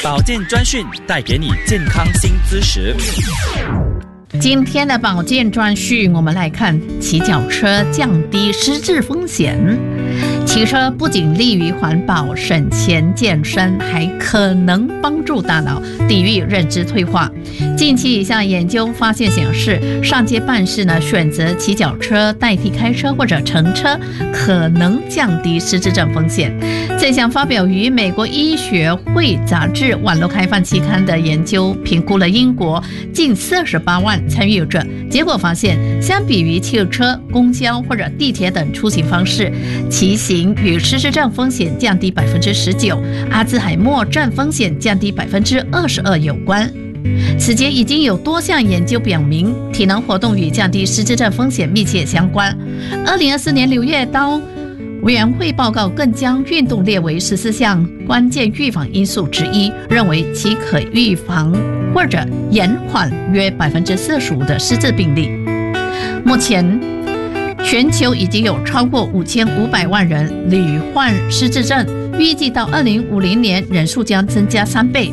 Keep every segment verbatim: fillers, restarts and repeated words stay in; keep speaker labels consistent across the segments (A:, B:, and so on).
A: 保健专讯带给你健康新知识。
B: 今天的保健专讯，我们来看骑脚车降低失智风险。骑车不仅利于环保、省钱、健身，还可能帮助大脑抵御认知退化。近期一项研究发现显示，上街办事呢，选择骑脚车代替开车或者乘车，可能降低失智症风险。这项发表于美国医学会杂志网络开放期刊的研究，评估了英国近四十八万参与者，结果发现，相比于汽车、公交或者地铁等出行方式，骑行与失智症风险降低百分之十九，阿兹海默症风险降低百分之二十二有关。此前已经有多项研究表明，体能活动与降低失智症风险密切相关。二零二四年六月到委员会报告更将运动列为十四项关键预防因素之一，认为其可预防或者延缓约百分之四十五的失智病例。目前，全球已经有超过五千五百万人罹患失智症，预计到二零五零年人数将增加三倍。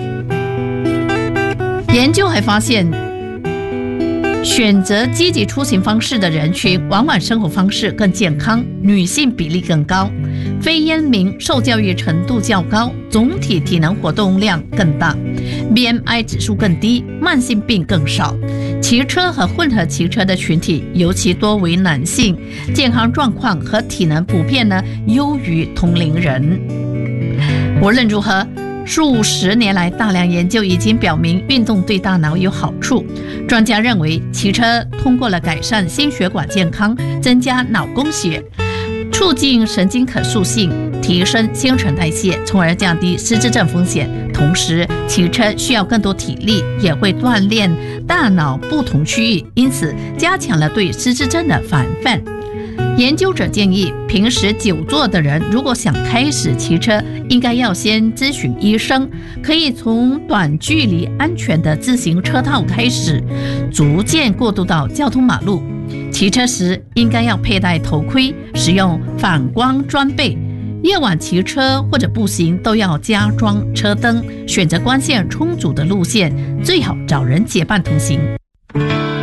B: 研究还发现，选择积极出行方式的人群，往往生活方式更健康，女性比例更高，非烟民受教育程度较高，总体体能活动量更大， B M I 指数更低，慢性病更少。骑车和混合骑车的群体尤其多为男性，健康状况和体能普遍呢优于同龄人。无论如何，数十年来，大量研究已经表明运动对大脑有好处。专家认为，骑车通过了改善心血管健康，增加脑供血，促进神经可塑性，提升新陈代谢，从而降低失智症风险。同时，骑车需要更多体力，也会锻炼大脑不同区域，因此加强了对失智症的防范。研究者建议，平时久坐的人如果想开始骑车，应该要先咨询医生，可以从短距离安全的自行车道开始，逐渐过渡到交通马路。骑车时应该要佩戴头盔，使用反光装备。夜晚骑车或者步行都要加装车灯，选择光线充足的路线，最好找人结伴同行。